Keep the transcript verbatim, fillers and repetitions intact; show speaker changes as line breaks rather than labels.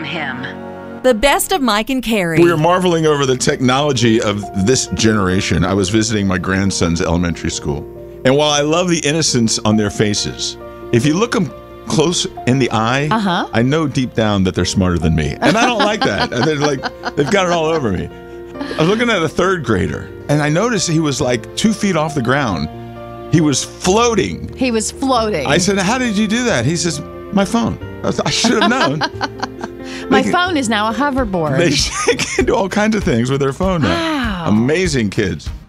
him.
The best of Mike and Carrie.
We are marveling over the technology of this generation. I was visiting my grandson's elementary school. And while I love the innocence on their faces, if you look them close in the eye,
uh-huh.
I know deep down that they're smarter than me. And I don't like that. They're like, they've got it all over me. I was looking at a third grader, and I noticed he was like two feet off the ground. He was floating.
He was floating.
I said, how did you do that? He says, my phone. I, I should have known.
My
can,
phone is now a hoverboard.
They can do all kinds of things with their phone now.
Wow.
Amazing kids.